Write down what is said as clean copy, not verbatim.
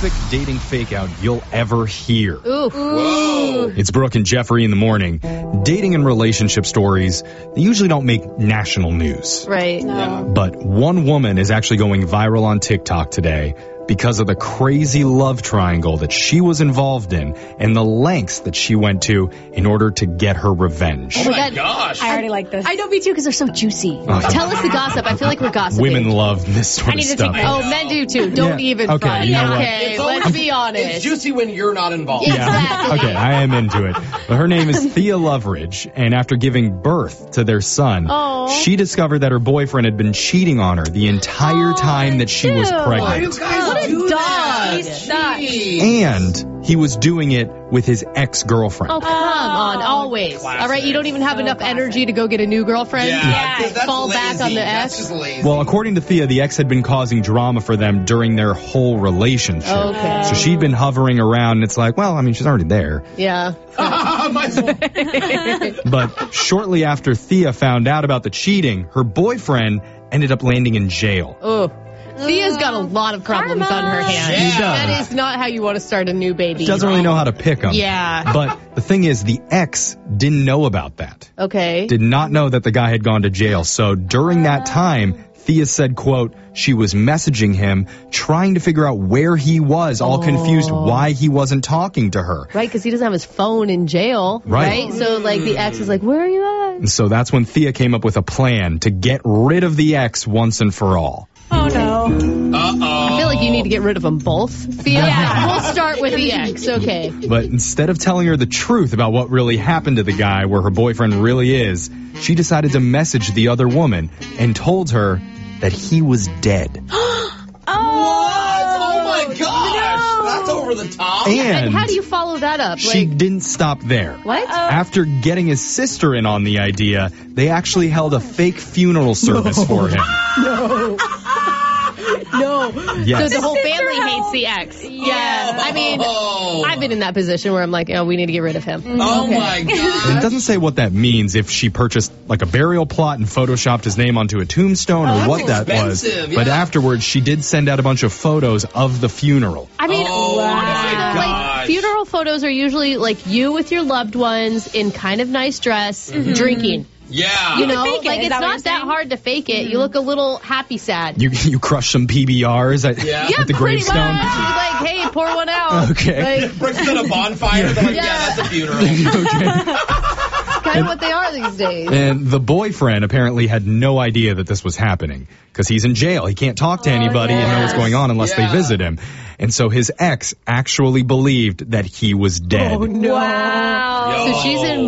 horrific dating fake-out you'll ever hear. Oof. Whoa. It's Brooke and Jeffrey in the morning. Dating and relationship stories, they usually don't make national news. Right. But one woman is actually going viral on TikTok today because of the crazy love triangle that she was involved in and the lengths that she went to in order to get her revenge. Oh my gosh. I already like this. I know, me too, because they're so juicy. Tell us the gossip. I feel like we're gossiping. Women love this sort of stuff. Oh, men do too. Don't even Okay, front. you know what? Okay, It's always- let's be honest. It's juicy when you're not involved. Yeah. Exactly. Okay, I am into it. But her name is Thea Loveridge, and after giving birth to their son, she discovered that her boyfriend had been cheating on her the entire time that she was Why do pregnant. you guys What a do dog. that? He's nuts. Jeez. And he was doing it with his ex-girlfriend. Oh, come on. Always. Classic. All right, you don't even have enough energy to go get a new girlfriend? Yeah, that's Fall lazy. back on the That's ex? just lazy. Well, according to Thea, the ex had been causing drama for them during their whole relationship. Okay. So she'd been hovering around, and it's like, well, I mean, she's already there. Yeah. But shortly after Thea found out about the cheating, her boyfriend ended up landing in jail. Oh. Thea's got a lot of problems on her hands. She does. That is not how you want to start a new baby. She doesn't really know how to pick them. Yeah. But the thing is, the ex didn't know about that. Okay. Did not know that the guy had gone to jail. So during that time, Thea said, quote, she was messaging him, trying to figure out where he was, all confused why he wasn't talking to her. Right, because he doesn't have his phone in jail. Right. So, like, the ex is like, where are you at? And so that's when Thea came up with a plan to get rid of the ex once and for all. Oh, no. I feel like you need to get rid of them both, Thea. We'll start with the ex, okay. But instead of telling her the truth about what really happened to the guy, where her boyfriend really is, she decided to message the other woman and told her that he was dead. Oh my gosh. That's over the top. And how do you follow that up? She didn't stop there. What? After getting his sister in on the idea, they actually held a fake funeral service for him. No. Yes. So the whole family hates the ex. Yeah. I mean, I've been in that position where I'm like, oh, we need to get rid of him. Oh my god. It doesn't say what that means, if she purchased like a burial plot and photoshopped his name onto a tombstone or what that was. expensive, But yeah. afterwards, she did send out a bunch of photos of the funeral. I mean, Oh honestly, my though, like, gosh. funeral photos are usually like you with your loved ones in kind of nice dress, drinking. Yeah. You know, fake it, like is it's that what you're not that saying? hard to fake it. You look a little happy sad. You crushed some PBRs at, Yeah. at the pretty gravestone? much. Like, hey, pour one out. Okay. Like, Brooks at a bonfire. They're like, yeah, that's a funeral. kind of what they are these days. And the boyfriend apparently had no idea that this was happening because he's in jail. He can't talk to anybody and know what's going on unless they Yeah. visit him. And so his ex actually believed that he was dead. Wow. Yo. So she's in